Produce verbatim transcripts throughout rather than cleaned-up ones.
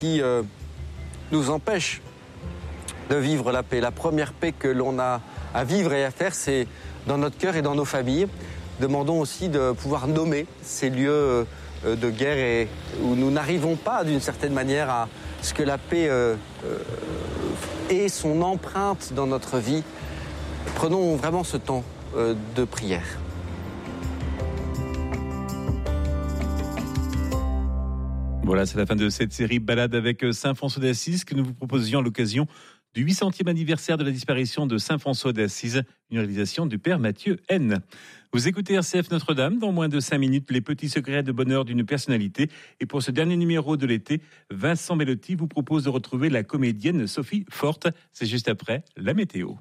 qui euh, nous empêchent de vivre la paix. La première paix que l'on a à vivre et à faire, c'est dans notre cœur et dans nos familles. Demandons aussi de pouvoir nommer ces lieux euh, de guerre et où nous n'arrivons pas d'une certaine manière à ce que la paix euh, euh, ait son empreinte dans notre vie. Prenons vraiment ce temps euh, de prière. Voilà, c'est la fin de cette série Balade avec Saint François d'Assise que nous vous proposions à l'occasion du huit centième anniversaire de la disparition de Saint François d'Assise, une réalisation du Père Mathieu N. Vous écoutez R C F Notre-Dame, dans moins de cinq minutes, les petits secrets de bonheur d'une personnalité. Et pour ce dernier numéro de l'été, Vincent Mellotti vous propose de retrouver la comédienne Sophie Forte. C'est juste après la météo.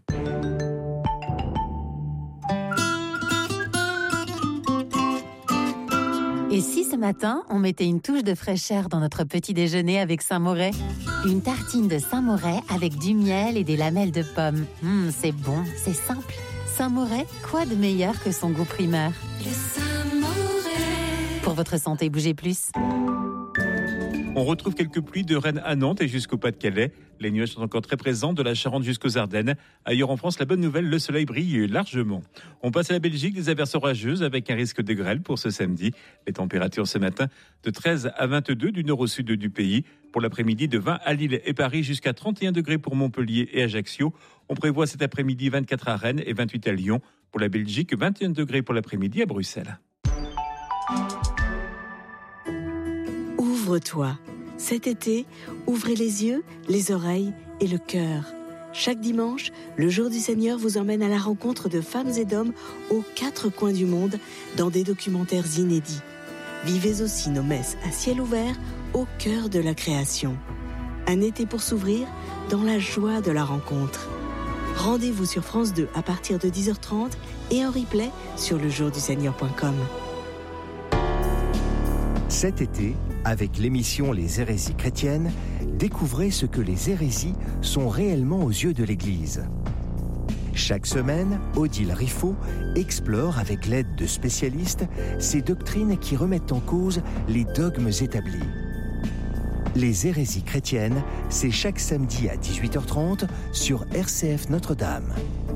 Et si ce matin, on mettait une touche de fraîcheur dans notre petit déjeuner avec Saint-Moret ? Une tartine de Saint-Moret avec du miel et des lamelles de pommes. Mmh, c'est bon, c'est simple. Saint-Moret, quoi de meilleur que son goût primeur ? Le Saint-Moret. Pour votre santé, bougez plus. On retrouve quelques pluies de Rennes à Nantes et jusqu'au Pas-de-Calais. Les nuages sont encore très présents de la Charente jusqu'aux Ardennes. Ailleurs en France, la bonne nouvelle, le soleil brille largement. On passe à la Belgique, des averses orageuses avec un risque de grêle pour ce samedi. Les températures ce matin de treize à vingt-deux du nord au sud du pays. Pour l'après-midi, de vingt à Lille et Paris jusqu'à trente et un degrés pour Montpellier et Ajaccio. On prévoit cet après-midi vingt-quatre à Rennes et vingt-huit à Lyon. Pour la Belgique, vingt et un degrés pour l'après-midi à Bruxelles. Ouvre-toi. Cet été, ouvrez les yeux, les oreilles et le cœur. Chaque dimanche, le Jour du Seigneur vous emmène à la rencontre de femmes et d'hommes aux quatre coins du monde dans des documentaires inédits. Vivez aussi nos messes à ciel ouvert au cœur de la création. Un été pour s'ouvrir dans la joie de la rencontre. Rendez-vous sur France deux à partir de dix heures trente et en replay sur le jour du seigneur point com. Cet été, avec l'émission Les hérésies chrétiennes, découvrez ce que les hérésies sont réellement aux yeux de l'Église. Chaque semaine, Odile Riffaut explore avec l'aide de spécialistes ces doctrines qui remettent en cause les dogmes établis. Les hérésies chrétiennes, c'est chaque samedi à dix-huit heures trente sur R C F Notre-Dame.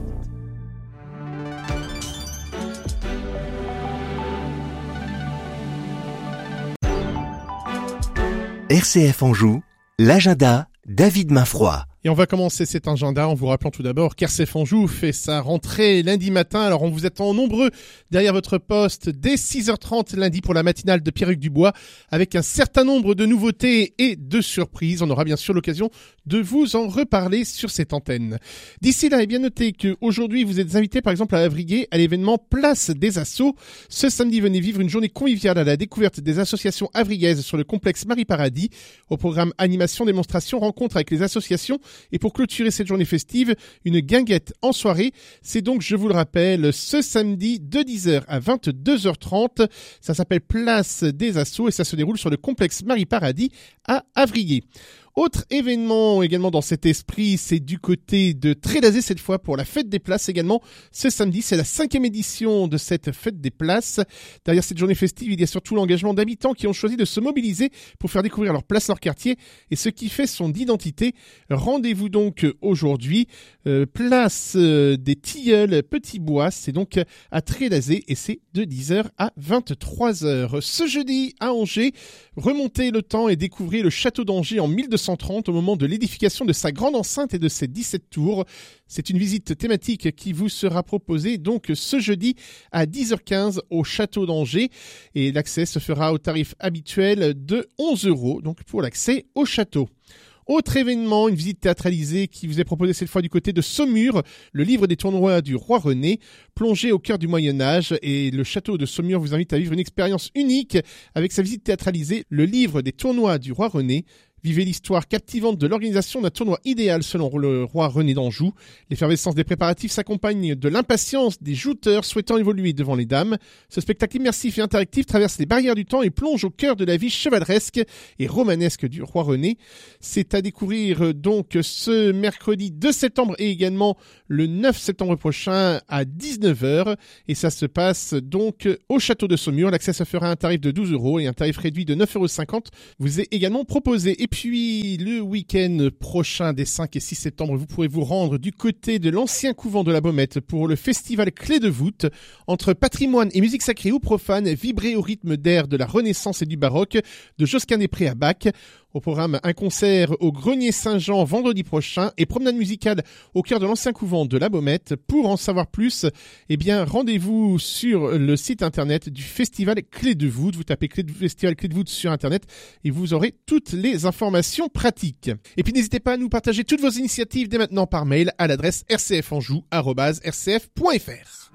R C F Anjou, l'agenda, David Mainfroy. Et on va commencer cet agenda en vous rappelant tout d'abord qu'R C F Anjou fait sa rentrée lundi matin. Alors on vous attend nombreux derrière votre poste dès six heures trente lundi pour la matinale de Pierruc Dubois avec un certain nombre de nouveautés et de surprises. On aura bien sûr l'occasion de vous en reparler sur cette antenne. D'ici là, et bien notez qu'aujourd'hui vous êtes invité par exemple à Avrillé à l'événement Place des Assos. Ce samedi, venez vivre une journée conviviale à la découverte des associations avrillaises sur le complexe Marie-Paradis. Au programme animation, démonstration, rencontre avec les associations. Et pour clôturer cette journée festive, une guinguette en soirée. C'est donc, je vous le rappelle, ce samedi de dix heures à vingt-deux heures trente. Ça s'appelle Place des Assos et ça se déroule sur le complexe Marie-Paradis à Avrillé. Autre événement également dans cet esprit, c'est du côté de Trélazé cette fois pour la fête des places également. Ce samedi, c'est la cinquième édition de cette fête des places. Derrière cette journée festive, il y a surtout l'engagement d'habitants qui ont choisi de se mobiliser pour faire découvrir leur place, leur quartier et ce qui fait son identité. Rendez-vous donc aujourd'hui, euh, place euh, des Tilleuls, Petit Bois, c'est donc à Trélazé et c'est de dix heures à vingt-trois heures. Ce jeudi à Angers, remontez le temps et découvrez le château d'Angers en mille deux cent trente au moment de l'édification de sa grande enceinte et de ses dix-sept tours. C'est une visite thématique qui vous sera proposée donc ce jeudi à dix heures quinze au château d'Angers et l'accès se fera au tarif habituel de onze euros donc pour l'accès au château. Autre événement, une visite théâtralisée qui vous est proposée cette fois du côté de Saumur, le livre des tournois du roi René, plongé au cœur du Moyen-Âge et le château de Saumur vous invite à vivre une expérience unique avec sa visite théâtralisée, le livre des tournois du roi René. Vivez l'histoire captivante de l'organisation d'un tournoi idéal selon le roi René d'Anjou. L'effervescence des préparatifs s'accompagne de l'impatience des jouteurs souhaitant évoluer devant les dames. Ce spectacle immersif et interactif traverse les barrières du temps et plonge au cœur de la vie chevaleresque et romanesque du roi René. C'est à découvrir donc ce mercredi deux septembre et également le neuf septembre prochain à dix-neuf heures. Et ça se passe donc au château de Saumur. L'accès se fera à un tarif de douze euros et un tarif réduit de neuf euros cinquante vous est également proposé. Et puis, le week-end prochain des cinq et six septembre, vous pourrez vous rendre du côté de l'ancien couvent de la Baumette pour le festival Clé de voûte. Entre patrimoine et musique sacrée ou profane, vibrer au rythme d'air de la Renaissance et du baroque, de Josquin-des-Prés à Bach. Au programme, un concert au Grenier Saint-Jean vendredi prochain et promenade musicale au cœur de l'ancien couvent de la Baumette. Pour en savoir plus, eh bien, rendez-vous sur le site internet du festival Clé de voûte. Vous tapez Clé de festival Clé de voûte sur internet et vous aurez toutes les informations pratiques. Et puis, n'hésitez pas à nous partager toutes vos initiatives dès maintenant par mail à l'adresse r c f anjou arobase r c f point f r.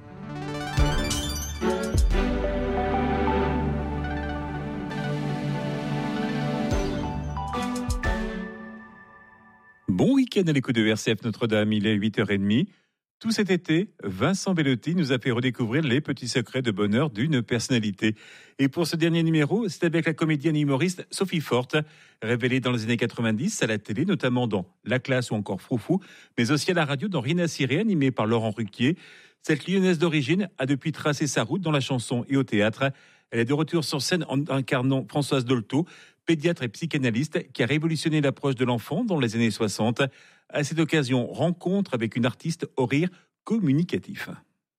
Bon week-end à l'écoute de R C F Notre-Dame, il est huit heures trente. Tout cet été, Vincent Bellotti nous a fait redécouvrir les petits secrets de bonheur d'une personnalité. Et pour ce dernier numéro, c'est avec la comédienne et humoriste Sophie Forte, révélée dans les années quatre-vingt-dix à la télé, notamment dans La Classe ou encore Froufrou, mais aussi à la radio dans Rien à cirer, animée par Laurent Ruquier. Cette lyonnaise d'origine a depuis tracé sa route dans la chanson et au théâtre. Elle est de retour sur scène en incarnant Françoise Dolto, pédiatre et psychanalyste qui a révolutionné l'approche de l'enfant dans les années soixante. À cette occasion, rencontre avec une artiste au rire communicatif.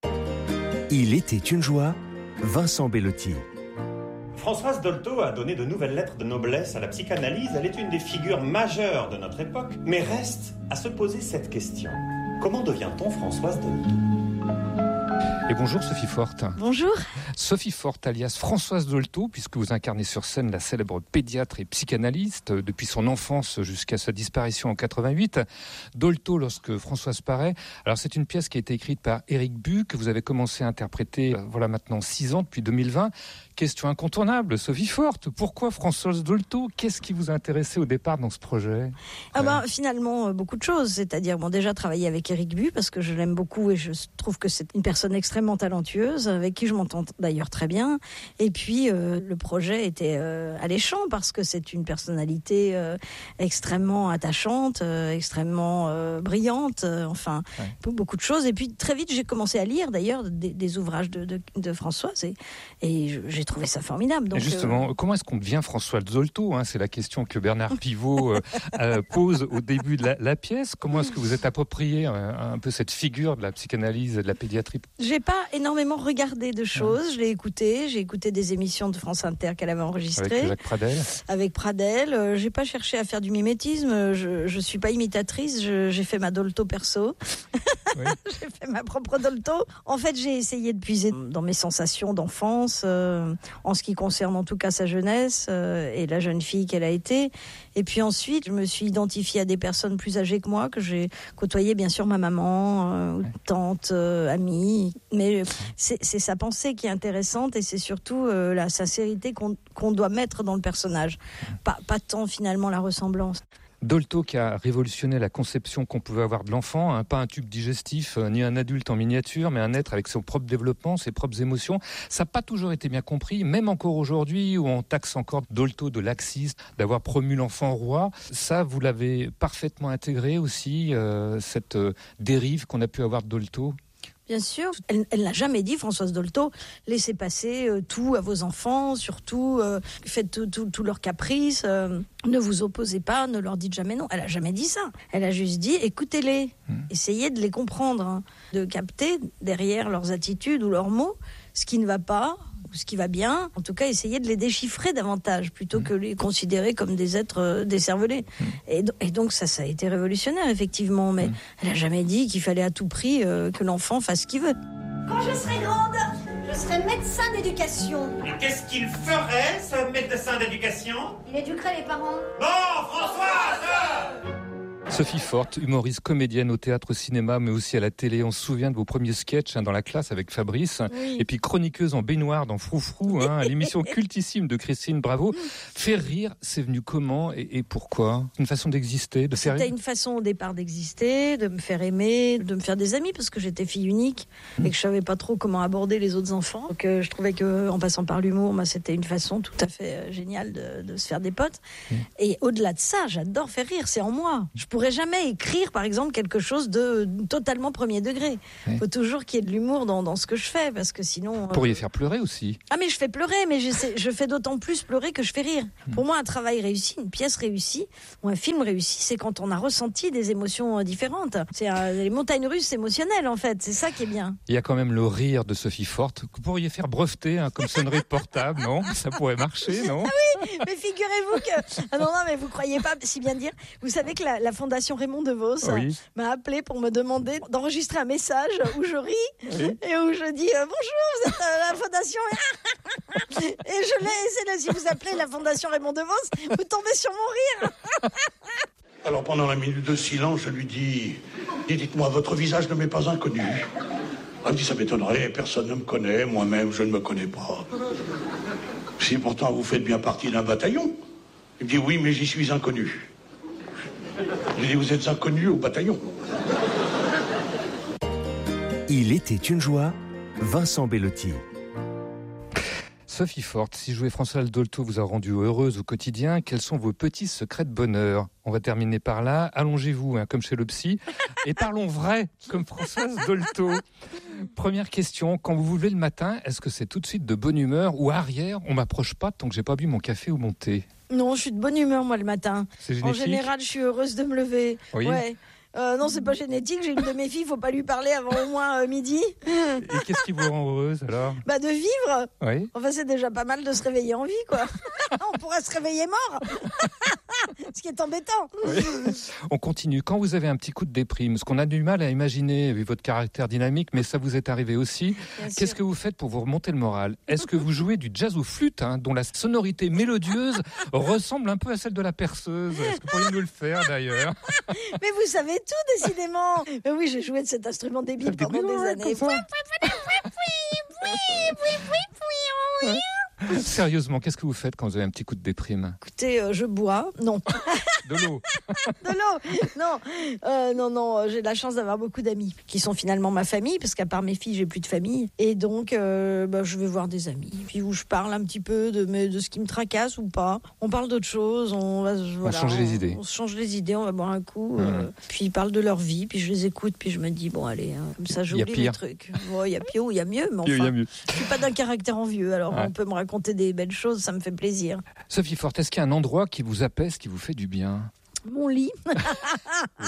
Il était une joie, Vincent Bellotti. Françoise Dolto a donné de nouvelles lettres de noblesse à la psychanalyse. Elle est une des figures majeures de notre époque. Mais reste à se poser cette question. Comment devient-on Françoise Dolto ? Et bonjour Sophie Forte. Bonjour. Sophie Forte alias Françoise Dolto, puisque vous incarnez sur scène la célèbre pédiatre et psychanalyste depuis son enfance jusqu'à sa disparition en quatre-vingt-huit. Dolto lorsque Françoise paraît. Alors c'est une pièce qui a été écrite par Éric Bu, que vous avez commencé à interpréter euh, voilà maintenant six ans, depuis deux mille vingt. Question incontournable, Sophie Forte, pourquoi Françoise Dolto ? Qu'est-ce qui vous a intéressé au départ dans ce projet ? Ah ben, finalement, euh, beaucoup de choses. C'est-à-dire, bon, déjà travailler avec Éric Bu, parce que je l'aime beaucoup et je trouve que c'est une personne extrêmement talentueuse, avec qui je m'entends d'ailleurs très bien. Et puis, euh, le projet était euh, alléchant, parce que c'est une personnalité euh, extrêmement attachante, euh, extrêmement euh, brillante, euh, enfin, ouais. beaucoup de choses. Et puis, très vite, j'ai commencé à lire, d'ailleurs, des, des ouvrages de, de, de Françoise, et, et j'ai trouvé ça formidable. Donc, justement, euh... comment est-ce qu'on devient Françoise Dolto, hein, c'est la question que Bernard Pivot euh, euh, pose au début de la, la pièce. Comment est-ce que vous êtes approprié euh, un peu cette figure de la psychanalyse et de la pédiatrie ? J'ai pas énormément regardé de choses. Ouais. Je l'ai écouté. J'ai écouté des émissions de France Inter qu'elle avait enregistrées. Avec Jacques Pradel. Avec Pradel. Euh, j'ai pas cherché à faire du mimétisme. Je, je suis pas imitatrice. Je, j'ai fait ma Dolto perso. Oui. J'ai fait ma propre Dolto. En fait, j'ai essayé de puiser dans mes sensations d'enfance, euh, en ce qui concerne en tout cas sa jeunesse euh, et la jeune fille qu'elle a été. Et puis ensuite, je me suis identifiée à des personnes plus âgées que moi, que j'ai côtoyé, bien sûr, ma maman, euh, ouais. tante, euh, amie. Mais c'est, c'est sa pensée qui est intéressante, et c'est surtout euh, la sincérité qu'on, qu'on doit mettre dans le personnage. Pas, pas tant finalement la ressemblance. Dolto qui a révolutionné la conception qu'on pouvait avoir de l'enfant, hein, pas un tube digestif, euh, ni un adulte en miniature, mais un être avec son propre développement, ses propres émotions. Ça n'a pas toujours été bien compris, même encore aujourd'hui où on taxe encore Dolto de laxiste, d'avoir promu l'enfant roi. Ça, vous l'avez parfaitement intégré aussi, euh, cette euh, dérive qu'on a pu avoir de Dolto. Bien sûr, elle, elle n'a jamais dit, Françoise Dolto, laissez passer euh, tout à vos enfants, surtout euh, faites tous tout, tout leurs caprices, euh, ne vous opposez pas, ne leur dites jamais non. Elle n'a jamais dit ça. Elle a juste dit, écoutez-les, mmh. essayez de les comprendre, hein, de capter derrière leurs attitudes ou leurs mots ce qui ne va pas, ou ce qui va bien. En tout cas, essayez de les déchiffrer davantage, plutôt mmh. que les considérer comme des êtres euh, décervelés. Mmh. Et, et donc ça, ça a été révolutionnaire, effectivement, mais mmh. elle n'a jamais dit qu'il fallait à tout prix euh, que l'enfant fasse ce qu'il veut. Quand je serai grande, je serai médecin d'éducation. Et qu'est-ce qu'il ferait, ce médecin d'éducation ? Il éduquerait les parents. Bon, Françoise ! Sophie Forte, humoriste, comédienne au théâtre, au cinéma, mais aussi à la télé. On se souvient de vos premiers sketchs hein, dans La Classe avec Fabrice. Oui. Et puis chroniqueuse en baignoire dans Froufrou, hein, l'émission cultissime de Christine Bravo. Faire rire, c'est venu comment et, et pourquoi ? Une façon d'exister, de faire C'était une façon au départ d'exister, de me faire aimer, de me faire des amis, parce que j'étais fille unique mmh. et que je savais pas trop comment aborder les autres enfants. Donc euh, je trouvais qu'en passant par l'humour, bah, c'était une façon tout à fait euh, géniale de, de se faire des potes. Mmh. Et au-delà de ça, j'adore faire rire, c'est en moi. Je pourrais pourrais jamais écrire, par exemple, quelque chose de totalement premier degré. Il oui. faut toujours qu'il y ait de l'humour dans, dans ce que je fais, parce que sinon... Vous pourriez euh... faire pleurer aussi. Ah, mais je fais pleurer, mais je, sais, je fais d'autant plus pleurer que je fais rire. Mmh. Pour moi, un travail réussi, une pièce réussie, ou un film réussi, c'est quand on a ressenti des émotions différentes. C'est euh, les montagnes russes émotionnelles, en fait. C'est ça qui est bien. Il y a quand même le rire de Sophie Forte. Vous pourriez faire breveter hein, comme sonnerie portable, non? Ça pourrait marcher, non? Ah oui, mais figurez-vous que... Ah non, non, mais vous croyez pas, si bien dire. Vous savez que la, la Fondation Raymond DeVos oui. m'a appelé pour me demander d'enregistrer un message où je ris oui. et où je dis euh, « Bonjour, vous êtes euh, la Fondation... » Et je l'ai, c'est là, si vous appelez la Fondation Raymond DeVos, vous tombez sur mon rire. Alors pendant la minute de silence, je lui dis « Dites-moi, votre visage ne m'est pas inconnu ?» Elle me dit « Ça m'étonnerait, personne ne me connaît, moi-même je ne me connais pas. » Si pourtant vous faites bien partie d'un bataillon. Il me dit « Oui, mais j'y suis inconnu. » Je lui dis « Vous êtes inconnu au bataillon. » Il était une joie, Vincent Bellotti. Sophie Forte, si jouer Françoise Dolto vous a rendu heureuse au quotidien, quels sont vos petits secrets de bonheur? On va terminer par là. Allongez-vous, hein, comme chez le psy, et parlons vrai, comme Françoise Dolto. Première question, quand vous vous levez le matin, est-ce que c'est tout de suite de bonne humeur ou arrière, on m'approche pas tant que j'ai pas bu mon café ou mon thé? Non, je suis de bonne humeur moi le matin. C'est génétique? En général, je suis heureuse de me lever. Oui. Ouais. Euh, non, c'est pas génétique. J'ai une de mes filles, faut pas lui parler avant au moins euh, midi. Et qu'est-ce qui vous rend heureuse alors? Bah de vivre. Oui. Enfin, c'est déjà pas mal de se réveiller en vie, quoi. On pourrait se réveiller mort. Ce qui est embêtant. Oui. On continue. Quand vous avez un petit coup de déprime, ce qu'on a du mal à imaginer vu votre caractère dynamique, mais ça vous est arrivé aussi. Bien Qu'est-ce sûr. que vous faites pour vous remonter le moral? Est-ce que vous jouez du jazz aux flûtes, hein, dont la sonorité mélodieuse ressemble un peu à celle de la perceuse? Est-ce que vous pourriez nous le faire d'ailleurs? Mais vous savez tout, décidément. Mais oui, j'ai joué de cet instrument débile pendant des années. Sérieusement, qu'est-ce que vous faites quand vous avez un petit coup de déprime? Écoutez, euh, je bois. Non. De l'eau. De l'eau. Non. Euh, non, non. J'ai de la chance d'avoir beaucoup d'amis qui sont finalement ma famille, parce qu'à part mes filles, j'ai plus de famille. Et donc, euh, bah, je vais voir des amis. Puis où je parle un petit peu de, de ce qui me tracasse ou pas. On parle d'autre chose. On va, voilà, on change les idées. On se change les idées. On va boire un coup. Mmh. Euh, puis ils parlent de leur vie. Puis je les écoute. Puis je me dis bon, allez, hein, comme ça, j'oublie les trucs. Il ouais, y a pire ou il y a mieux, mais enfin, il y a mieux. Je suis pas d'un caractère envieux. Alors ouais. on peut me raconter des belles choses. Ça me fait plaisir. Sophie Forte, est-ce qu'il y a un endroit qui vous apaise, qui vous fait du bien? Mon lit. Oui.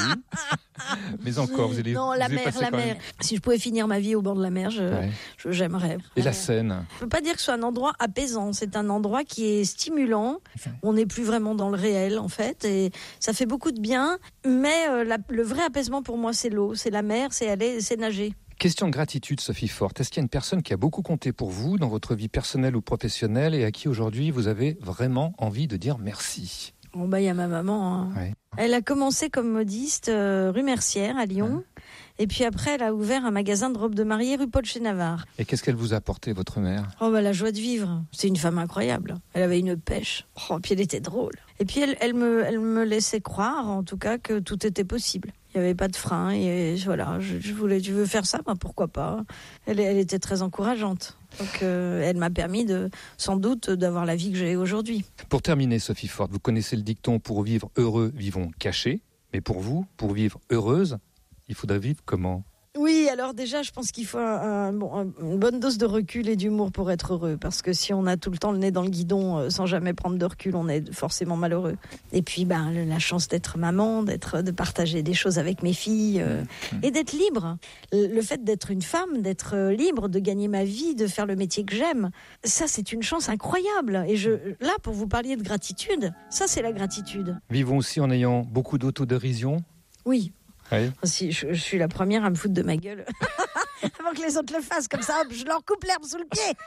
Mais encore, vous allez. Non, la mer, la mer. Même... Si je pouvais finir ma vie au bord de la mer, je, ouais. je, j'aimerais. Et la Seine? Je ne peux pas dire que ce soit un endroit apaisant. C'est un endroit qui est stimulant. Okay. On n'est plus vraiment dans le réel, en fait. Et ça fait beaucoup de bien. Mais euh, la, le vrai apaisement pour moi, c'est l'eau. C'est la mer, c'est aller, c'est nager. Question de gratitude, Sophie Forte. Est-ce qu'il y a une personne qui a beaucoup compté pour vous dans votre vie personnelle ou professionnelle et à qui aujourd'hui vous avez vraiment envie de dire merci? Bon, bah, il y a ma maman. Hein. Ouais. Elle a commencé comme modiste euh, rue Mercière à Lyon. Ouais. Et puis après, elle a ouvert un magasin de robes de mariée rue Paul chez Navarre. Et qu'est-ce qu'elle vous a apporté, votre mère? Oh, bah, la joie de vivre. C'est une femme incroyable. Elle avait une pêche. Oh, puis elle était drôle. Et puis elle, elle, me, elle me laissait croire, en tout cas, que tout était possible. Il n'y avait pas de frein. Et voilà, je, je voulais, tu veux faire ça? Ben, pourquoi pas? Elle, elle était très encourageante. Donc, euh, elle m'a permis, de, sans doute, d'avoir la vie que j'ai aujourd'hui. Pour terminer, Sophie Forte, vous connaissez le dicton « Pour vivre heureux, vivons cachés ». Mais pour vous, pour vivre heureuse, il faudrait vivre comment? Oui, alors déjà, je pense qu'il faut un, un, bon, une bonne dose de recul et d'humour pour être heureux. Parce que si on a tout le temps le nez dans le guidon euh, sans jamais prendre de recul, on est forcément malheureux. Et puis, ben, la chance d'être maman, d'être, de partager des choses avec mes filles euh, mmh. et d'être libre. Le, le fait d'être une femme, d'être libre, de gagner ma vie, de faire le métier que j'aime, ça, c'est une chance incroyable. Et je, là, pour vous parler de gratitude, ça, c'est la gratitude. Vivons aussi en ayant beaucoup d'autodérision. Oui. Oui. Si, je, je suis la première à me foutre de ma gueule avant que les autres le fassent, comme ça, hop, je leur coupe l'herbe sous le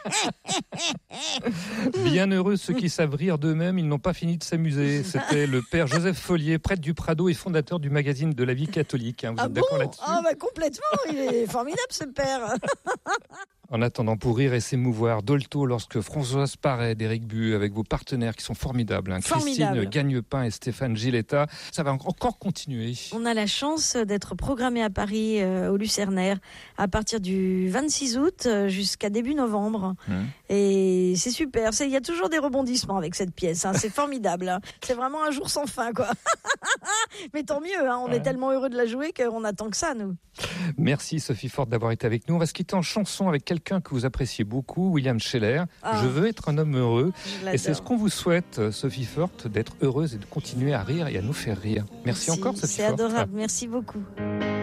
pied. Bien heureux ceux qui savent rire d'eux-mêmes, ils n'ont pas fini de s'amuser. C'était le père Joseph Follier, prêtre du Prado et fondateur du magazine de la vie catholique. Vous ah êtes bon d'accord là-dessus? Ah bah complètement, il est formidable ce père. En attendant, pour rire et s'émouvoir, Dolto, lorsque Françoise Paré d'Éric Bu, avec vos partenaires qui sont formidables, hein, Formidable. Christine Gagnepin et Stéphane Giletta, ça va encore continuer. On a la chance d'être programmé à Paris, euh, au Lucernaire, à partir du vingt-six août jusqu'à début novembre. Hum. Et c'est super. Il y a toujours des rebondissements avec cette pièce. Hein. C'est formidable. Hein. C'est vraiment un jour sans fin, quoi. Mais tant mieux, hein, on Ouais. est tellement heureux de la jouer qu'on attend que ça, nous. Merci Sophie Forte d'avoir été avec nous. On va se quitter en chanson avec quelqu'un que vous appréciez beaucoup, William Scheller. Ah. Je veux être un homme heureux. Je Et c'est l'adore. ce qu'on vous souhaite, Sophie Forte, d'être heureuse et de continuer à rire et à nous faire rire. Merci, encore Sophie C'est Forte. adorable, merci beaucoup.